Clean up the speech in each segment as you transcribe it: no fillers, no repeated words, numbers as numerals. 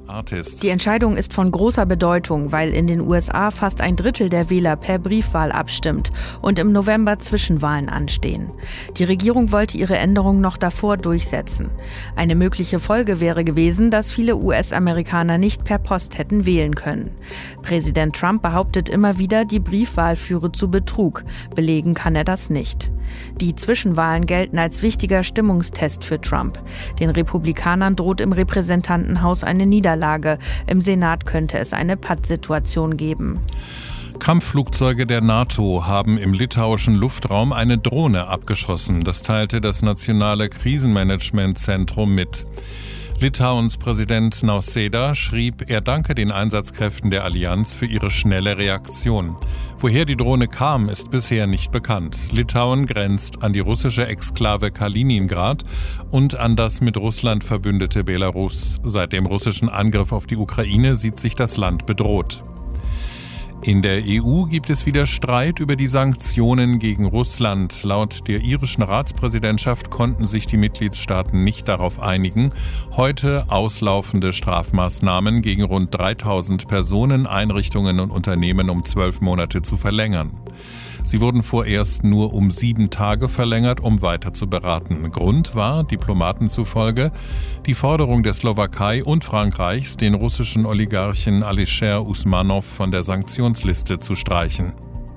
Artist. Die Entscheidung ist von großer Bedeutung, weil in den USA fast ein Drittel der Wähler per Briefwahl abstimmt und im November Zwischenwahlen anstehen. Die Regierung wollte ihre Änderung noch davor durchsetzen. Eine mögliche Folge wäre gewesen, dass viele US-Amerikaner nicht per Post hätten wählen können. Präsident Trump behauptet immer wieder, die Briefwahl führe zu Betrug. Belegen kann er das nicht. Die Zwischenwahlen gelten als wichtiger Stimmungstest für Trump. Den Republikanern droht im Repräsentantenhaus eine Niederlage. Im Senat könnte es eine Pattsituation geben. Kampfflugzeuge der NATO haben im litauischen Luftraum eine Drohne abgeschossen. Das teilte das Nationale Krisenmanagementzentrum mit. Litauens Präsident Nausėda schrieb, er danke den Einsatzkräften der Allianz für ihre schnelle Reaktion. Woher die Drohne kam, ist bisher nicht bekannt. Litauen grenzt an die russische Exklave Kaliningrad und an das mit Russland verbündete Belarus. Seit dem russischen Angriff auf die Ukraine sieht sich das Land bedroht. In der EU gibt es wieder Streit über die Sanktionen gegen Russland. Laut der irischen Ratspräsidentschaft konnten sich die Mitgliedstaaten nicht darauf einigen, heute auslaufende Strafmaßnahmen gegen rund 3000 Personen, Einrichtungen und Unternehmen um 12 Monate zu verlängern. Sie wurden vorerst nur um 7 Tage verlängert, um weiter zu beraten. Grund war, Diplomaten zufolge, die Forderung der Slowakei und Frankreichs, den russischen Oligarchen Alisher Usmanov von der Sanktionsliste zu streichen.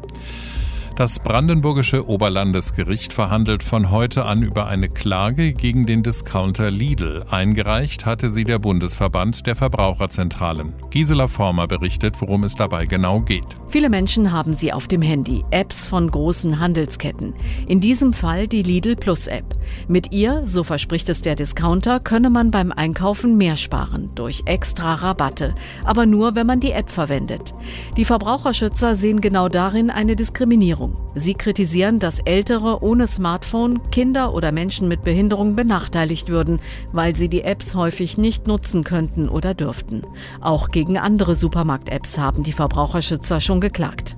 Das brandenburgische Oberlandesgericht verhandelt von heute an über eine Klage gegen den Discounter Lidl. Eingereicht hatte sie der Bundesverband der Verbraucherzentralen. Gisela Former berichtet, worum es dabei genau geht. Viele Menschen haben sie auf dem Handy, Apps von großen Handelsketten. In diesem Fall die Lidl Plus App. Mit ihr, so verspricht es der Discounter, könne man beim Einkaufen mehr sparen, durch extra Rabatte. Aber nur, wenn man die App verwendet. Die Verbraucherschützer sehen genau darin eine Diskriminierung. Sie kritisieren, dass Ältere ohne Smartphone, Kinder oder Menschen mit Behinderung benachteiligt würden, weil sie die Apps häufig nicht nutzen könnten oder dürften. Auch gegen andere Supermarkt-Apps haben die Verbraucherschützer schon geklagt.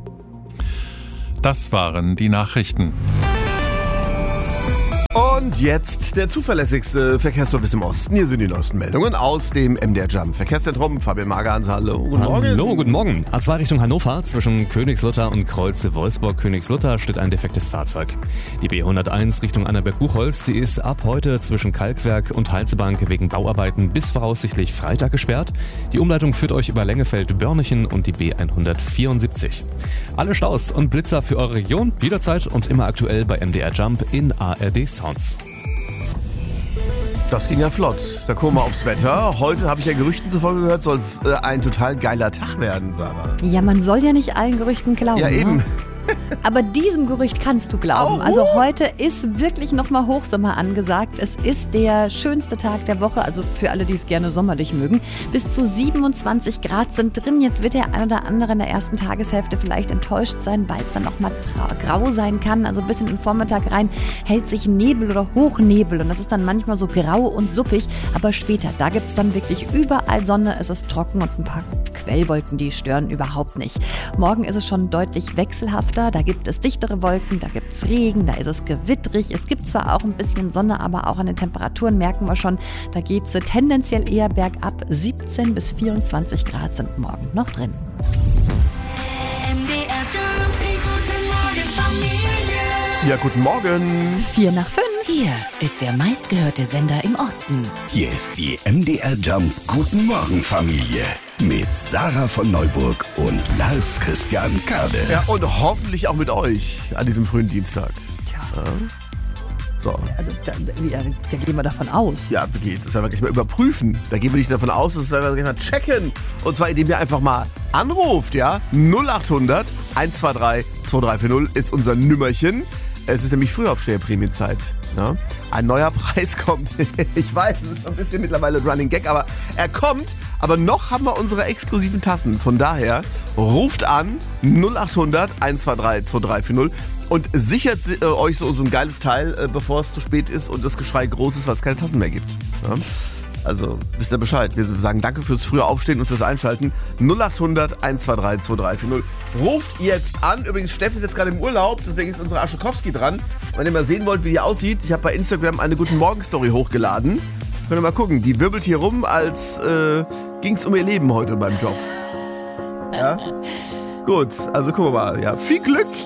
Das waren die Nachrichten. Und jetzt der zuverlässigste Verkehrsservice im Osten. Hier sind die neuesten Meldungen aus dem MDR Jump Verkehrszentrum. Fabian Magerhans, hallo. Guten Morgen. Hallo, guten Morgen. A2 Richtung Hannover zwischen Königslutter und Kreuze Wolfsburg-Königslutter steht ein defektes Fahrzeug. Die B101 Richtung Annaberg-Buchholz, die ist ab heute zwischen Kalkwerk und Halsebank wegen Bauarbeiten bis voraussichtlich Freitag gesperrt. Die Umleitung führt euch über Lengefeld-Börnichen und die B174. Alle Staus und Blitzer für eure Region jederzeit und immer aktuell bei MDR Jump in ARD Sounds. Das ging ja flott. Da gucken wir aufs Wetter. Heute habe ich ja Gerüchten zufolge gehört, soll es ein total geiler Tag werden, Sarah. Ja, man soll ja nicht allen Gerüchten glauben. Ja, eben. Ne? Aber diesem Gerücht kannst du glauben. Also heute ist wirklich nochmal Hochsommer angesagt. Es ist der schönste Tag der Woche, also für alle, die es gerne sommerlich mögen. Bis zu 27 Grad sind drin. Jetzt wird der ein oder andere in der ersten Tageshälfte vielleicht enttäuscht sein, weil es dann nochmal grau sein kann. Also bis in den Vormittag rein hält sich Nebel oder Hochnebel und das ist dann manchmal so grau und suppig. Aber später, da gibt es dann wirklich überall Sonne. Es ist trocken und ein paar Quellwolken, die stören überhaupt nicht. Morgen ist es schon deutlich wechselhafter. Da gibt es dichtere Wolken, da gibt es Regen, da ist es gewittrig. Es gibt zwar auch ein bisschen Sonne, aber auch an den Temperaturen merken wir schon, da geht es tendenziell eher bergab. 17 bis 24 Grad sind morgen noch drin. Ja, guten Morgen. 4 nach 5. Hier ist der meistgehörte Sender im Osten. Hier ist die MDR Jump Guten Morgen Familie mit Sarah von Neuburg und Lars Christian Kade. Ja, und hoffentlich auch mit euch an diesem frühen Dienstag. Tja. Ja. So. Also da gehen wir davon aus. Ja, das werden wir gleich mal überprüfen. Da gehen wir nicht davon aus, das werden wir gleich mal checken. Und zwar, indem ihr einfach mal anruft, ja. 0800 123 2340 ist unser Nümmerchen. Es ist nämlich Frühaufsteher-Prämienzeit. Ja? Ein neuer Preis kommt. Ich weiß, es ist ein bisschen mittlerweile ein Running Gag, aber er kommt. Aber noch haben wir unsere exklusiven Tassen. Von daher ruft an 0800 123 2340 und sichert euch so ein geiles Teil, bevor es zu spät ist und das Geschrei groß ist, weil es keine Tassen mehr gibt. Ja? Also, wisst ihr Bescheid. Wir sagen danke fürs frühe Aufstehen und fürs Einschalten. 0800 123 2340. Ruft jetzt an. Übrigens, Steffi ist jetzt gerade im Urlaub, deswegen ist unsere Aschekowski dran. Wenn ihr mal sehen wollt, wie die aussieht, ich habe bei Instagram eine Guten Morgen Story hochgeladen. Könnt ihr mal gucken. Die wirbelt hier rum als ging es um ihr Leben heute beim Job. Ja? Gut, also gucken wir mal. Ja, viel Glück